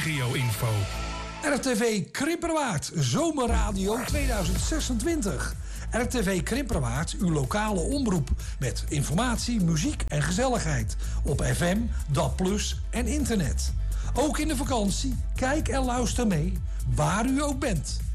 regio-info. RTV Krimperwaard, Zomerradio 2026. RTV Krimperwaard, uw lokale omroep. Met informatie, muziek en gezelligheid. Op FM, DAB+, en internet. Ook in de vakantie, kijk en luister mee, waar u ook bent.